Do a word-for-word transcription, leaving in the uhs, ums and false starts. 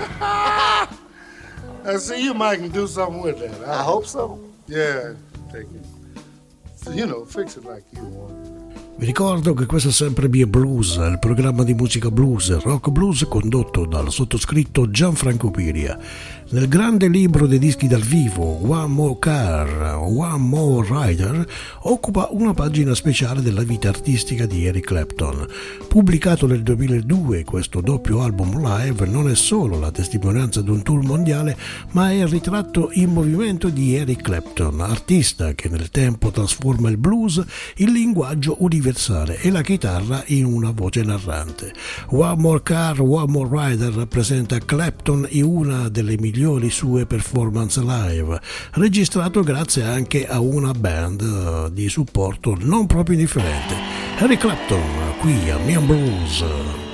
I see you might can do something with that. I, I hope so. Yeah, take it. So, you know, fix it like you want. Vi ricordo che questo è sempre Be a Blues, il programma di musica blues, rock blues condotto dal sottoscritto Gianfranco Piria. Nel grande libro dei dischi dal vivo, One More Car, One More Rider, occupa una pagina speciale della vita artistica di Eric Clapton. Pubblicato nel duemiladue, questo doppio album live non è solo la testimonianza di un tour mondiale, ma è il ritratto in movimento di Eric Clapton, artista che nel tempo trasforma il blues in linguaggio universale e la chitarra in una voce narrante. One More Car, One More Rider rappresenta Clapton in una delle migliori sue performance live, registrato grazie anche a una band di supporto non proprio indifferente. Eric Clapton qui a Mian Blues.